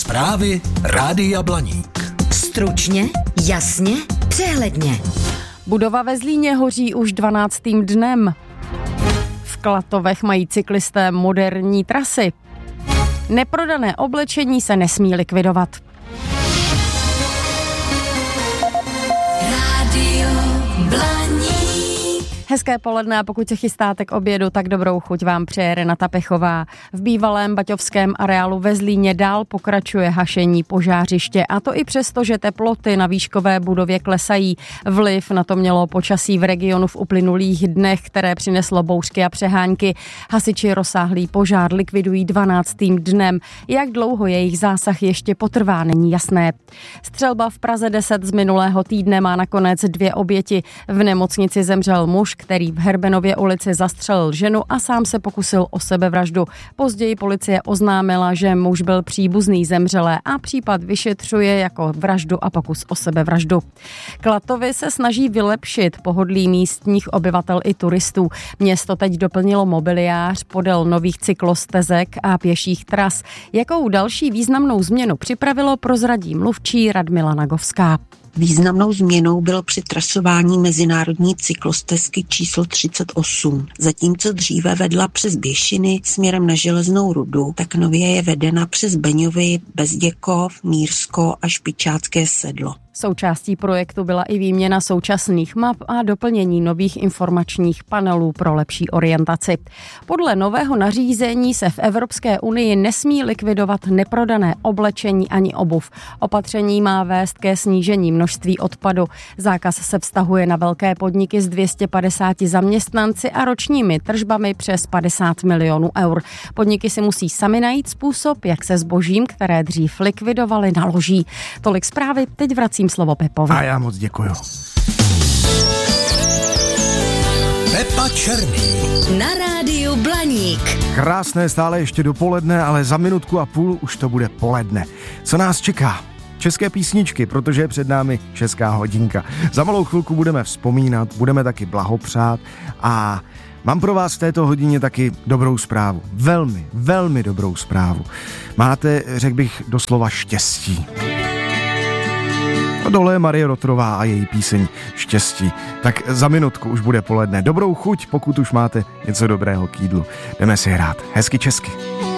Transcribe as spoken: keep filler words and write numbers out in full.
Zprávy Rádia Blaník. Stručně, jasně, přehledně. Budova ve Zlíně hoří už dvanáctým dnem. V Klatovech mají cyklisté moderní trasy. Neprodané oblečení se nesmí likvidovat. Rádio Blaník. Hezké poledne a pokud se chystáte k obědu, tak dobrou chuť vám přeje Renata Pechová. V bývalém baťovském areálu ve Zlíně dál pokračuje hašení požářiště, a to i přesto, že teploty na výškové budově klesají. Vliv na to mělo počasí v regionu v uplynulých dnech, které přineslo bouřky a přehánky. Hasiči rozsáhlý požár likvidují dvanáctým dnem. Jak dlouho jejich zásah ještě potrvá, není jasné. Střelba v Praze deset z minulého týdne má nakonec dvě oběti. V nemocnici zemřel muž, který v Herbenově ulici zastřelil ženu a sám se pokusil o sebevraždu. Později policie oznámila, že muž byl příbuzný zemřelé a případ vyšetřuje jako vraždu a pokus o sebevraždu. Klatovy se snaží vylepšit pohodlí místních obyvatel i turistů. Město teď doplnilo mobiliář podél nových cyklostezek a pěších tras. Jakou další významnou změnu připravilo, prozradí mluvčí Radmila Nagovská. Významnou změnou bylo při trasování mezinárodní cyklostezky číslo třicet osm. Zatímco dříve vedla přes Běšiny směrem na Železnou Rudu, tak nově je vedena přes Beňovy, Bezděkov, Mírsko a Špičácké Sedlo. Součástí projektu byla i výměna současných map a doplnění nových informačních panelů pro lepší orientaci. Podle nového nařízení se v Evropské unii nesmí likvidovat neprodané oblečení ani obuv. Opatření má vést ke snížení množství odpadu. Zákaz se vztahuje na velké podniky s dvě stě padesáti zaměstnanci a ročními tržbami přes padesát milionů eur. Podniky si musí sami najít způsob, jak se zbožím, které dřív likvidovali, naloží. Tolik zprávy, teď vracím slovo Pepovi. A já moc děkuju. Pepa Černý. Na rádiu Blaník. Krásné stále ještě dopoledne, ale za minutku a půl už to bude poledne. Co nás čeká? České písničky, protože je před námi Česká hodinka. Za malou chvilku budeme vzpomínat, budeme taky blahopřát a mám pro vás v této hodině taky dobrou zprávu. Velmi, velmi dobrou zprávu. Máte, řekl bych, doslova štěstí. Dole je Marie Rotrová a její píseň Štěstí. Tak za minutku už bude poledne. Dobrou chuť, pokud už máte něco dobrého k jídlu. Jdeme si hrát. Hezky česky.